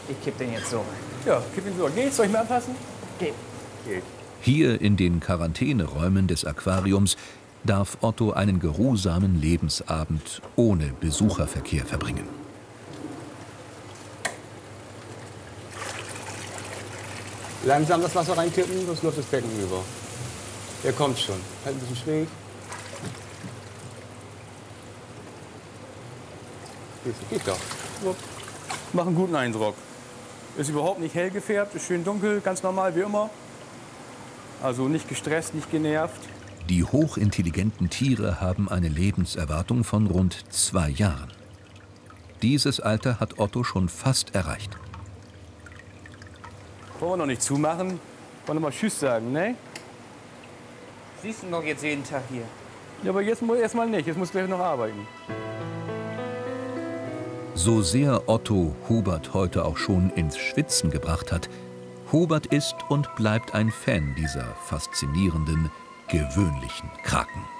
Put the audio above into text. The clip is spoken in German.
Ich kipp den jetzt so. Ja, kipp ihn so. Geht's? Soll ich mir anpassen? Geht. Hier in den Quarantäneräumen des Aquariums darf Otto einen geruhsamen Lebensabend ohne Besucherverkehr verbringen. Langsam das Wasser reinkippen, sonst läuft das Becken über. Der kommt schon. Halt ein bisschen schräg. Geht doch. Macht einen guten Eindruck. Ist überhaupt nicht hell gefärbt, ist schön dunkel, ganz normal wie immer. Also nicht gestresst, nicht genervt. Die hochintelligenten Tiere haben eine Lebenserwartung von rund 2 Jahren. Dieses Alter hat Otto schon fast erreicht. Wollen wir noch nicht zumachen? Wollen wir mal Tschüss sagen, ne? Siehst du doch jetzt jeden Tag hier. Ja, aber jetzt erstmal nicht, jetzt muss gleich noch arbeiten. So sehr Otto Hubert heute auch schon ins Schwitzen gebracht hat, Hubert ist und bleibt ein Fan dieser faszinierenden, gewöhnlichen Kraken.